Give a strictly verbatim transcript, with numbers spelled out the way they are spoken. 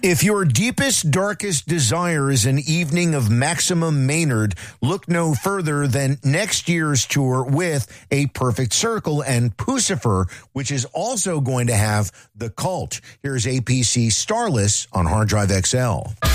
If your deepest, darkest desire is an evening of Maximum Maynard, look no further than next year's tour with A Perfect Circle and Pucifer, which is also going to have The Cult. Here's A P C Starless on Hard Drive X L.